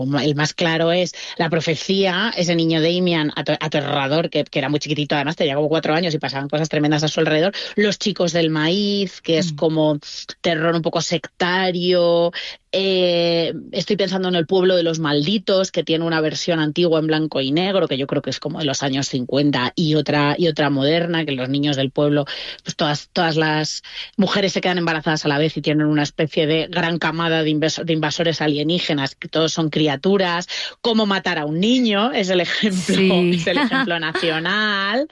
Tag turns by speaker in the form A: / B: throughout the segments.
A: El más claro es La Profecía, ese niño Damian aterrador que era muy chiquitito, además tenía como 4 años y pasaban cosas tremendas a su alrededor. Los chicos del maíz, que es como terror un poco sectario. Estoy pensando en El pueblo de los malditos, que tiene una versión antigua en blanco y negro, que yo creo que es como de los años 50, y otra moderna, que los niños del pueblo, pues todas las mujeres se quedan embarazadas a la vez y tienen una especie de gran camada de invasores alienígenas, que todos son criaturas. Cómo matar a un niño es el ejemplo,
B: Sí.
A: es el ejemplo nacional.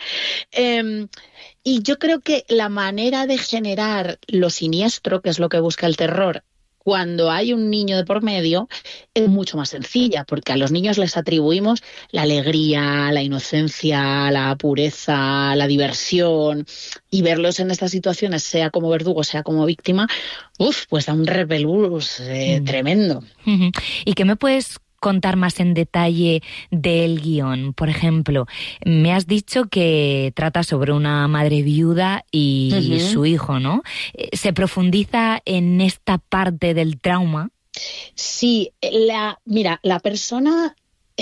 A: Y yo creo que la manera de generar lo siniestro, que es lo que busca el terror, cuando hay un niño de por medio, es mucho más sencilla, porque a los niños les atribuimos la alegría, la inocencia, la pureza, la diversión, y verlos en estas situaciones, sea como verdugo, sea como víctima, pues da un repelús tremendo.
B: ¿Y qué me puedes contar más en detalle del guión? Por ejemplo, me has dicho que trata sobre una madre viuda y su hijo, ¿no? ¿Se profundiza en esta parte del trauma?
A: Sí, mira, la persona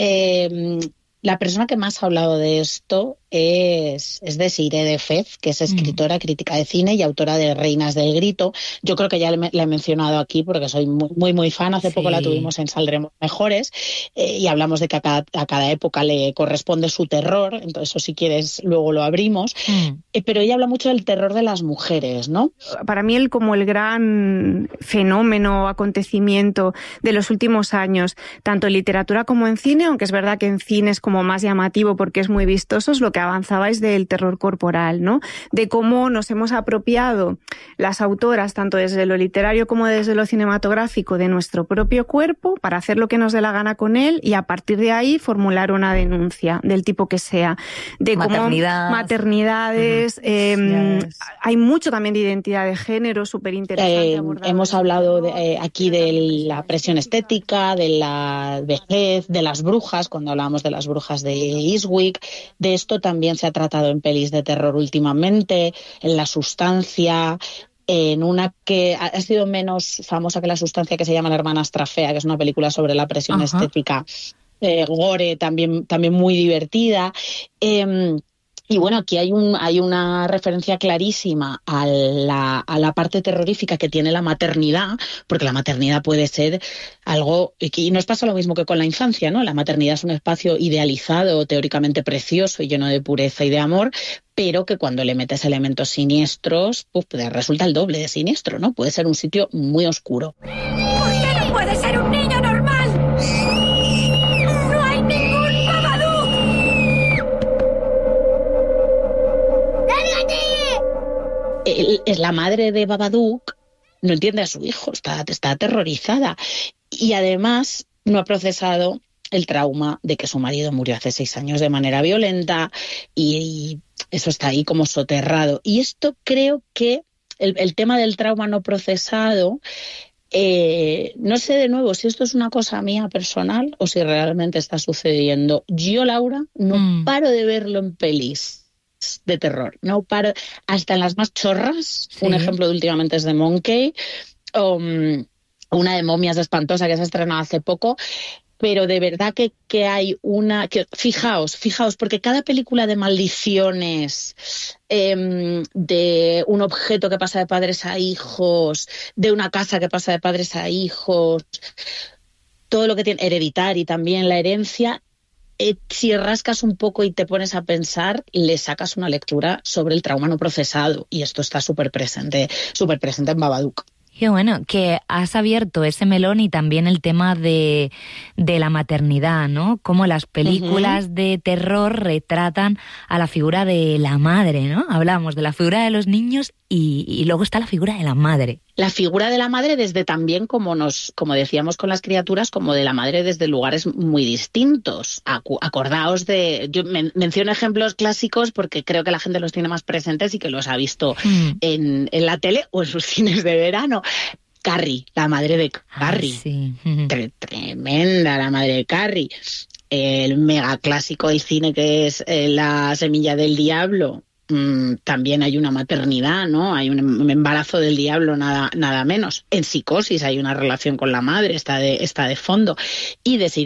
A: que más ha hablado de esto es Desirée de Fez, que es escritora, crítica de cine y autora de Reinas del Grito. Yo creo que ya la he mencionado aquí porque soy muy, muy fan. Hace poco la tuvimos en Saldremos Mejores, y hablamos de que a cada época le corresponde su terror. Entonces, eso si quieres luego lo abrimos. Pero ella habla mucho del terror de las mujeres, ¿no?
C: Para mí como el gran fenómeno, acontecimiento de los últimos años, tanto en literatura como en cine, aunque es verdad que en cine es como más llamativo porque es muy vistoso, es lo que avanzabais del terror corporal, ¿no? De cómo nos hemos apropiado las autoras, tanto desde lo literario como desde lo cinematográfico, de nuestro propio cuerpo para hacer lo que nos dé la gana con él y a partir de ahí formular una denuncia del tipo que sea. De maternidades, hay mucho también de identidad de género, súper interesante.
A: Hemos hablado aquí de la presión estética, de la vejez, de las brujas, cuando hablábamos de las brujas de Eastwick. De esto también se ha tratado en pelis de terror últimamente, en La Sustancia, en una que ha sido menos famosa que La Sustancia, que se llama La hermanastra fea, que es una película sobre la presión estética, gore, también muy divertida. Y bueno, aquí hay una referencia clarísima a la parte terrorífica que tiene la maternidad, porque la maternidad puede ser algo, y nos pasa lo mismo que con la infancia, ¿no? La maternidad es un espacio idealizado, teóricamente precioso y lleno de pureza y de amor, pero que cuando le metes elementos siniestros, pues resulta el doble de siniestro, ¿no? Puede ser un sitio muy oscuro.
D: ¿Por qué no puede ser un niño normal? ¡No hay ningún Babadook!
A: Es la madre de Babadook, no entiende a su hijo, está aterrorizada, y además no ha procesado el trauma de que su marido murió hace 6 años de manera violenta, y eso está ahí como soterrado. Y esto creo que el tema del trauma no procesado, no sé de nuevo si esto es una cosa mía personal o si realmente está sucediendo. Yo, Laura, no paro de verlo en pelis de terror, no paro, hasta en las más chorras. Un ejemplo de últimamente es de Monkey, una de Momias espantosa que se ha estrenado hace poco. Pero de verdad que hay una... Fijaos, porque cada película de maldiciones, de un objeto que pasa de padres a hijos, de una casa que pasa de padres a hijos, todo lo que tiene Hereditary también, la herencia, si rascas un poco y te pones a pensar, le sacas una lectura sobre el trauma no procesado, y esto está súper presente en Babadook.
B: Qué bueno, que has abierto ese melón y también el tema de la maternidad, ¿no? Cómo las películas de terror retratan a la figura de la madre, ¿no? Hablamos de la figura de los niños y luego está la figura de la madre.
A: La figura de la madre desde también, como decíamos con las criaturas, como de la madre desde lugares muy distintos. Acordaos yo menciono ejemplos clásicos porque creo que la gente los tiene más presentes y que los ha visto en la tele o en sus cines de verano. Carrie, la madre de Carrie. Tremenda la madre de Carrie. El mega clásico del cine que es La semilla del diablo. también hay una maternidad, ¿no? Hay un embarazo del diablo, nada menos. En Psicosis hay una relación con la madre, está de fondo. Y